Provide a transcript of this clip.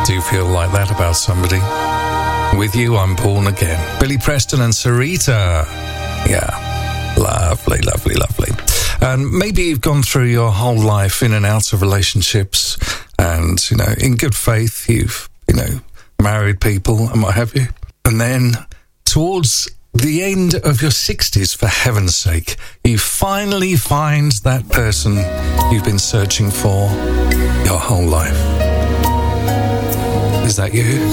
Do you feel like that about somebody? With You, I'm Born Again. Billy Preston and Sarita. Yeah, lovely, lovely, lovely. And maybe you've gone through your whole life in and out of relationships and, you know, in good faith, you've, you know, married people and what have you. And then towards the end of your 60s, for heaven's sake, you finally find that person you've been searching for your whole life. Is that you?